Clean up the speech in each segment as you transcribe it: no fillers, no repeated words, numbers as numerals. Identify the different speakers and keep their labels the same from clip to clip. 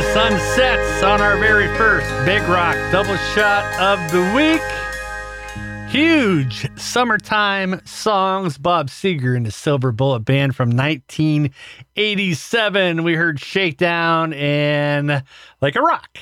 Speaker 1: sun sets on our very first Big Rock double shot of the week. Huge summertime songs. Bob Seger and the Silver Bullet Band from 1987. We heard Shakedown and Like a Rock,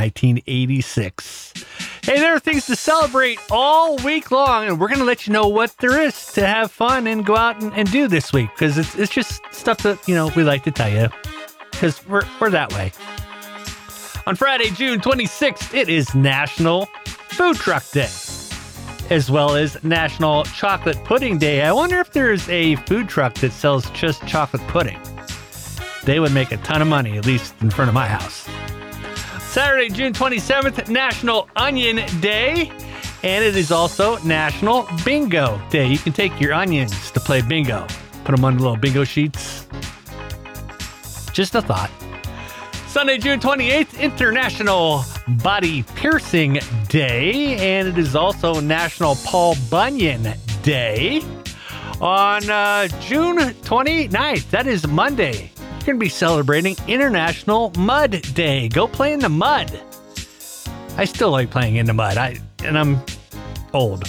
Speaker 1: 1986. Hey, there are things to celebrate all week long, and we're going to let you know what there is to have fun and go out and do this week, because it's just stuff that, we like to tell you, because we're that way. On Friday, June 26th, it is National Food Truck Day, as well as National Chocolate Pudding Day. I wonder if there's a food truck that sells just chocolate pudding. They would make a ton of money, at least in front of my house. Saturday, June 27th, National Onion Day, and it is also National Bingo Day. You can take your onions to play bingo. Put them on the little bingo sheets. Just a thought. Sunday, June 28th, International Body Piercing Day, and it is also National Paul Bunyan Day. On June 29th, that is Monday, you're going to be celebrating International Mud Day. Go play in the mud. I still like playing in the mud, and I'm old.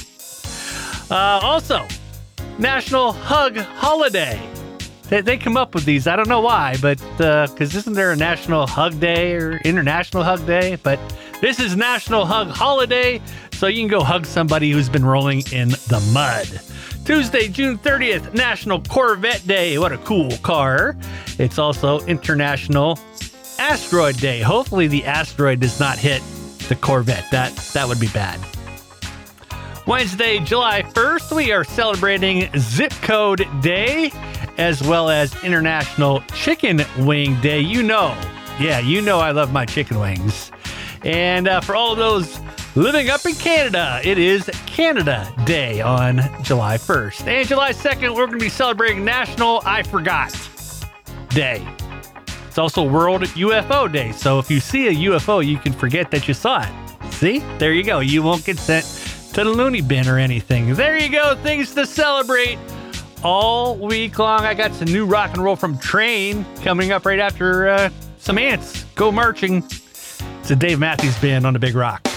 Speaker 1: Also, National Hug Holiday. They come up with these. I don't know why, but because isn't there a National Hug Day or International Hug Day? But this is National Hug Holiday, so you can go hug somebody who's been rolling in the mud. Tuesday, June 30th, National Corvette Day. What a cool car. It's also International Asteroid Day. Hopefully the asteroid does not hit the Corvette. That would be bad. Wednesday, July 1st, we are celebrating Zip Code Day, as well as International Chicken Wing Day. You know I love my chicken wings. And for all of those living up in Canada, it is Canada Day on July 1st. And July 2nd, we're going to be celebrating National I Forgot Day. It's also World UFO Day. So if you see a UFO, you can forget that you saw it. See? There you go. You won't get sent to the loony bin or anything. There you go. Things to celebrate all week long. I got some new rock and roll from Train coming up right after some ants go marching. It's a Dave Matthews Band on the Big Rock.